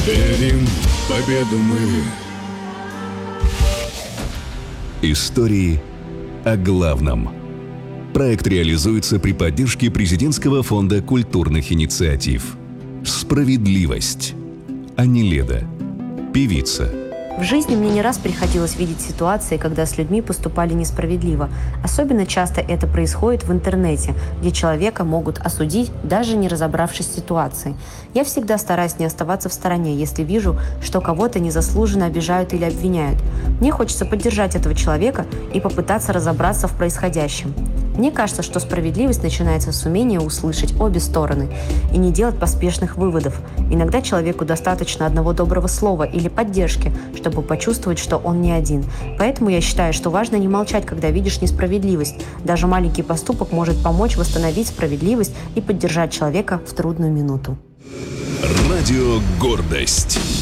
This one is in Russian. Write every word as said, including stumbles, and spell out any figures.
Верим в победу мы. Истории о главном. Проект реализуется при поддержке Президентского фонда культурных инициатив. Справедливость. Аниледа. Певица. В жизни мне не раз приходилось видеть ситуации, когда с людьми поступали несправедливо. Особенно часто это происходит в интернете, где человека могут осудить, даже не разобравшись в ситуации. Я всегда стараюсь не оставаться в стороне, если вижу, что кого-то незаслуженно обижают или обвиняют. Мне хочется поддержать этого человека и попытаться разобраться в происходящем. Мне кажется, что справедливость начинается с умения услышать обе стороны и не делать поспешных выводов. Иногда человеку достаточно одного доброго слова или поддержки, чтобы почувствовать, что он не один. Поэтому я считаю, что важно не молчать, когда видишь несправедливость. Даже маленький поступок может помочь восстановить справедливость и поддержать человека в трудную минуту. Радио «Гордость».